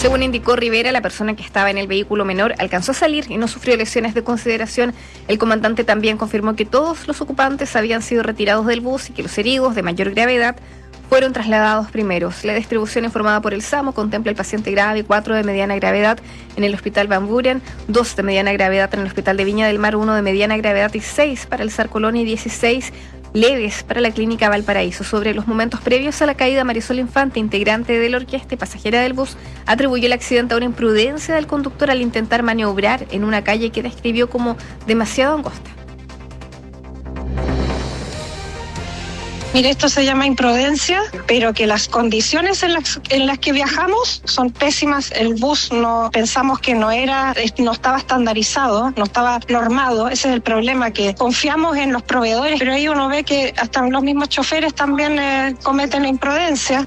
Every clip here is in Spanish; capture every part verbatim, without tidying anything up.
Según indicó Rivera, la persona que estaba en el vehículo menor alcanzó a salir y no sufrió lesiones de consideración. El comandante también confirmó que todos los ocupantes habían sido retirados del bus y que los heridos de mayor gravedad fueron trasladados primeros. La distribución informada por el SAMU contempla el paciente grave, cuatro de mediana gravedad en el Hospital Van Buren, dos de mediana gravedad en el Hospital de Viña del Mar, uno de mediana gravedad y seis para el SAR Colón y dieciséis leves para la Clínica Valparaíso. Sobre los momentos previos a la caída, Marisol Infante, integrante de la orquesta y pasajera del bus, atribuyó el accidente a una imprudencia del conductor al intentar maniobrar en una calle que describió como demasiado angosta. Mire, esto se llama imprudencia, pero que las condiciones en las, en las que viajamos son pésimas. El bus no pensamos que no era, no estaba estandarizado, no estaba normado. Ese es el problema, que confiamos en los proveedores, pero ahí uno ve que hasta los mismos choferes también eh, cometen imprudencia.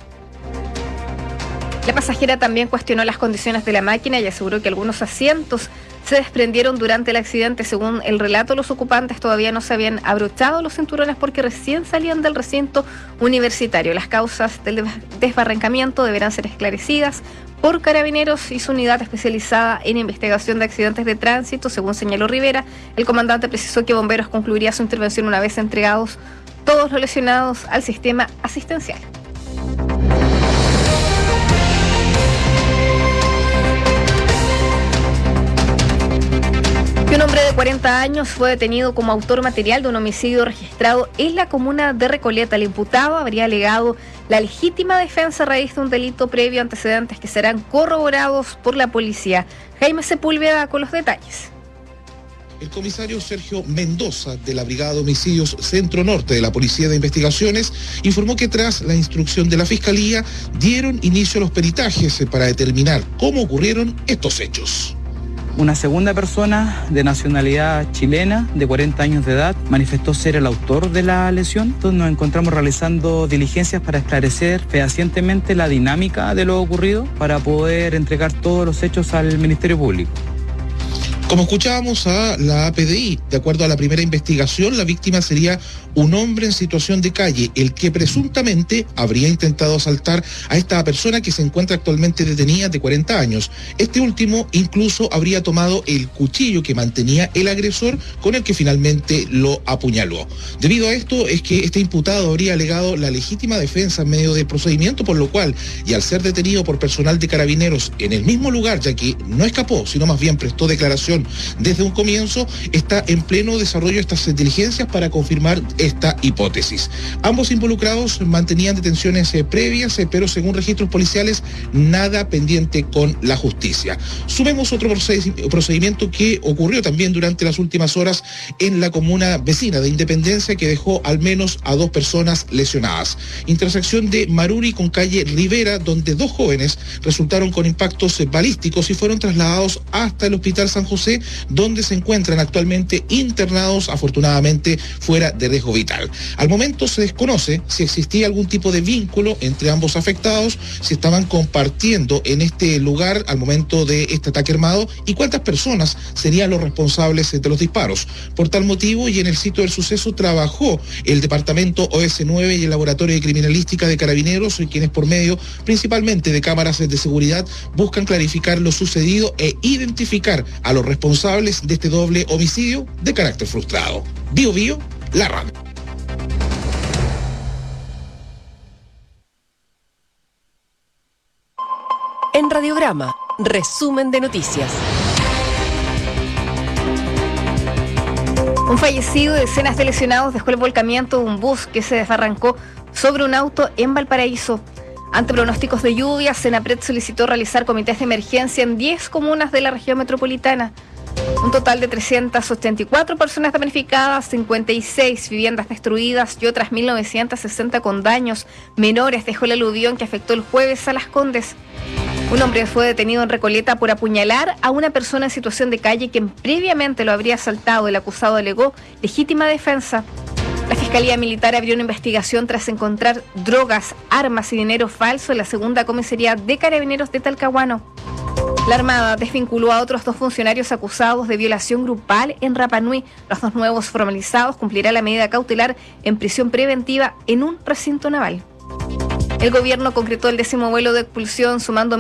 La pasajera también cuestionó las condiciones de la máquina y aseguró que algunos asientos se desprendieron durante el accidente. Según el relato, los ocupantes todavía no se habían abrochado los cinturones porque recién salían del recinto universitario. Las causas del desbarrancamiento deberán ser esclarecidas por Carabineros y su unidad especializada en investigación de accidentes de tránsito. Según señaló Rivera, el comandante precisó que Bomberos concluiría su intervención una vez entregados todos los lesionados al sistema asistencial. Un hombre de cuarenta años fue detenido como autor material de un homicidio registrado en la comuna de Recoleta. El imputado habría alegado la legítima defensa a raíz de un delito previo, antecedentes que serán corroborados por la policía. Jaime Sepúlveda con los detalles. El comisario Sergio Mendoza, de la Brigada de Homicidios Centro Norte de la Policía de Investigaciones, informó que tras la instrucción de la Fiscalía dieron inicio a los peritajes para determinar cómo ocurrieron estos hechos. Una segunda persona de nacionalidad chilena, de cuarenta años de edad, manifestó ser el autor de la lesión. Entonces nos encontramos realizando diligencias para esclarecer fehacientemente la dinámica de lo ocurrido, para poder entregar todos los hechos al Ministerio Público. Como escuchábamos a la A P D I, de acuerdo a la primera investigación, la víctima sería un hombre en situación de calle, el que presuntamente habría intentado asaltar a esta persona que se encuentra actualmente detenida, de cuarenta años. Este último incluso habría tomado el cuchillo que mantenía el agresor, con el que finalmente lo apuñaló. Debido a esto es que este imputado habría alegado la legítima defensa en medio del procedimiento, por lo cual, y al ser detenido por personal de Carabineros en el mismo lugar, ya que no escapó, sino más bien prestó declaración desde un comienzo, está en pleno desarrollo de estas diligencias para confirmar esta hipótesis. Ambos involucrados mantenían detenciones eh, previas, eh, pero según registros policiales, nada pendiente con la justicia. Sumemos otro procedimiento que ocurrió también durante las últimas horas en la comuna vecina de Independencia, que dejó al menos a dos personas lesionadas. Intersección de Maruri con calle Rivera, donde dos jóvenes resultaron con impactos eh, balísticos y fueron trasladados hasta el Hospital San José, donde se encuentran actualmente internados, afortunadamente fuera de riesgo vital. Al momento se desconoce si existía algún tipo de vínculo entre ambos afectados, si estaban compartiendo en este lugar al momento de este ataque armado y cuántas personas serían los responsables de los disparos. Por tal motivo, y en el sitio del suceso, trabajó el departamento O S nueve y el laboratorio de criminalística de Carabineros, quienes por medio principalmente de cámaras de seguridad buscan clarificar lo sucedido e identificar a los responsables de este doble homicidio de carácter frustrado. Bio Bio, la radio. En Radiograma, resumen de noticias. Un fallecido y decenas de lesionados dejó el volcamiento de un bus que se desbarrancó sobre un auto en Valparaíso. Ante pronósticos de lluvias, Senapred solicitó realizar comités de emergencia en diez comunas de la región metropolitana. Un total de trescientas ochenta y cuatro personas damnificadas, cincuenta y seis viviendas destruidas y otras mil novecientos sesenta con daños menores dejó el aluvión que afectó el jueves a Las Condes. Un hombre fue detenido en Recoleta por apuñalar a una persona en situación de calle quien previamente lo habría asaltado. El acusado alegó legítima defensa. La Fiscalía Militar abrió una investigación tras encontrar drogas, armas y dinero falso en la segunda comisaría de Carabineros de Talcahuano. La Armada desvinculó a otros dos funcionarios acusados de violación grupal en Rapa Nui. Los dos nuevos formalizados cumplirán la medida cautelar en prisión preventiva en un recinto naval. El gobierno concretó el décimo vuelo de expulsión, sumando